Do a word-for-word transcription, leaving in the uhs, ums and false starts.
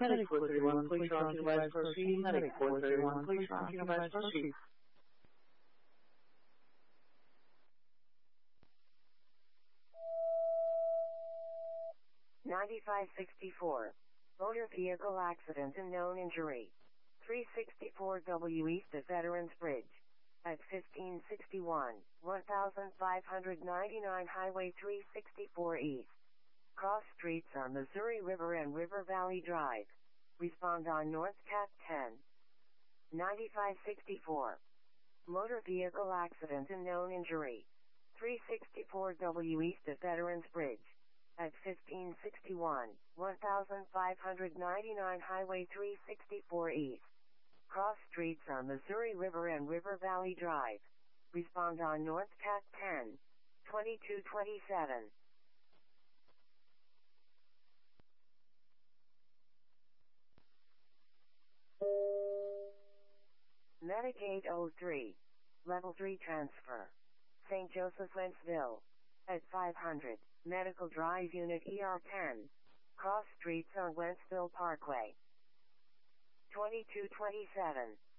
Medic four thirty-one, please route to device proceed. Medic four thirty-one, please route to device proceed. ninety-five sixty-four. Motor vehicle accident and known injury. three sixty-four W east of Veterans Bridge. At fifteen sixty-one, fifteen ninety-nine Highway three sixty-four East. Cross streets on Missouri River and River Valley Drive. Respond on North Cat ten. ninety-five sixty-four. Motor vehicle accident and known injury. three sixty-four W east of Veterans Bridge. At fifteen sixty-one, fifteen ninety-nine Highway three sixty-four East. Cross streets on Missouri River and River Valley Drive. Respond on North Cat ten, twenty-two twenty-seven. Medic eight oh three. Level three transfer. Saint Joseph, Wentzville. At five hundred, Medical Drive Unit E R ten. Cross streets on Wentzville Parkway. twenty-two twenty-seven.